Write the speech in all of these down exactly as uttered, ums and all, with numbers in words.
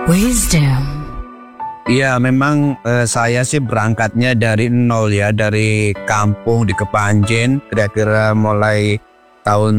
Wisdom. Iya, memang eh, saya sih berangkatnya dari nol ya, dari kampung di Kepanjen. Kira-kira mulai tahun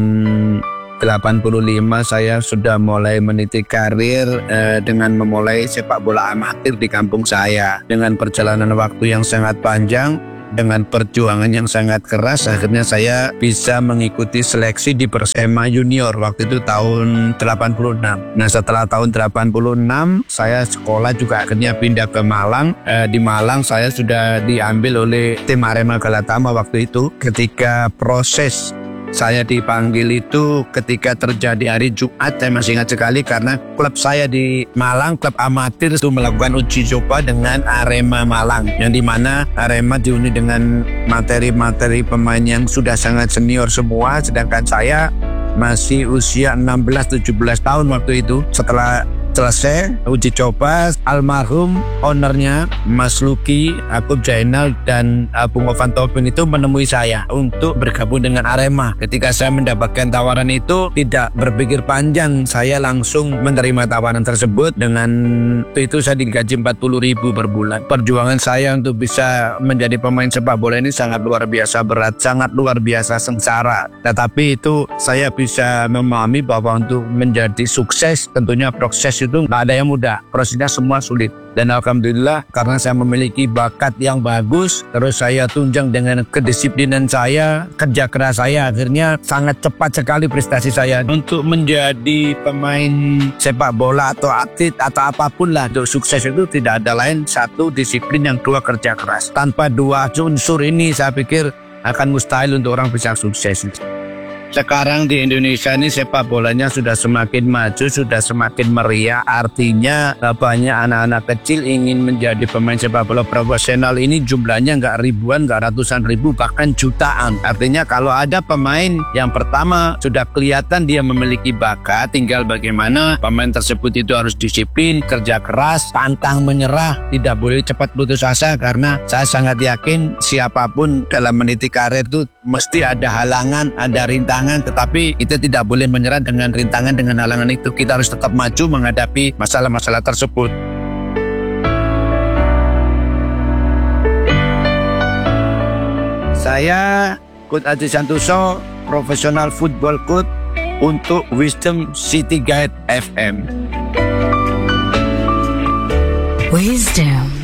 delapan puluh lima saya sudah mulai meniti karir eh, dengan memulai sepak bola amatir di kampung saya. Dengan perjalanan waktu yang sangat panjang, dengan perjuangan yang sangat keras, akhirnya saya bisa mengikuti seleksi di Persema Junior waktu itu tahun delapan puluh enam. Nah, setelah tahun delapan puluh enam saya sekolah juga akhirnya pindah ke Malang. Eh, di Malang saya sudah diambil oleh tim Arema Galatama waktu itu. Ketika proses saya dipanggil itu ketika terjadi hari Jumat, saya masih ingat sekali karena klub saya di Malang, klub amatir itu melakukan uji coba dengan Arema Malang, yang dimana Arema dihuni dengan materi-materi pemain yang sudah sangat senior semua, sedangkan saya masih usia enam belas tujuh belas tahun waktu itu. Setelah selesai uji coba, almarhum ownernya Mas Luki, Akub Jainal dan Bung Ovan Tobing itu menemui saya untuk bergabung dengan Arema. Ketika saya mendapatkan tawaran itu, tidak berpikir panjang, saya langsung menerima tawaran tersebut. Dengan itu saya digaji empat puluh ribu per bulan. Perjuangan saya untuk bisa menjadi pemain sepak bola ini sangat luar biasa berat, sangat luar biasa sengsara. Tetapi itu saya bisa memahami bahwa untuk menjadi sukses tentunya proses itu nggak ada yang mudah, prosesnya semua sulit. Dan alhamdulillah karena saya memiliki bakat yang bagus, terus saya tunjang dengan kedisiplinan saya, kerja keras saya, akhirnya sangat cepat sekali prestasi saya. Untuk menjadi pemain sepak bola atau atlet atau apapun lah, untuk sukses itu tidak ada lain satu disiplin, yang kedua kerja keras. Tanpa dua unsur ini saya pikir akan mustahil untuk orang bisa sukses. Sekarang di Indonesia ini sepak bolanya sudah semakin maju, sudah semakin meriah. Artinya banyak anak-anak kecil ingin menjadi pemain sepak bola profesional. Ini jumlahnya nggak ribuan, nggak ratusan ribu, bahkan jutaan. Artinya kalau ada pemain yang pertama sudah kelihatan dia memiliki bakat, tinggal bagaimana pemain tersebut itu harus disiplin, kerja keras, pantang menyerah, tidak boleh cepat putus asa. Karena saya sangat yakin siapapun dalam meniti karir itu mesti ada halangan, ada rintangan. Tetapi kita tidak boleh menyerah dengan rintangan, dengan halangan itu. Kita harus tetap maju menghadapi masalah-masalah tersebut. Saya Coach Aji Santoso, profesional football coach untuk Wisdom City Guide F M. Wisdom.